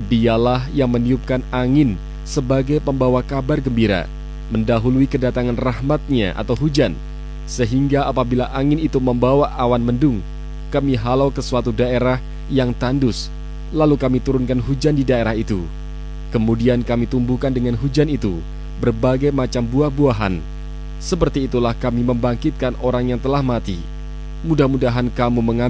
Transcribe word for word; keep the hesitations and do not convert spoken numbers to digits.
Dialah yang meniupkan angin sebagai pembawa kabar gembira, mendahului kedatangan rahmat-Nya atau hujan, sehingga apabila angin itu membawa awan mendung, kami halau ke suatu daerah yang tandus, lalu kami turunkan hujan di daerah itu. Kemudian kami tumbuhkan dengan hujan itu berbagai macam buah-buahan. Seperti itulah kami membangkitkan orang yang telah mati. Mudah-mudahan kamu mengambil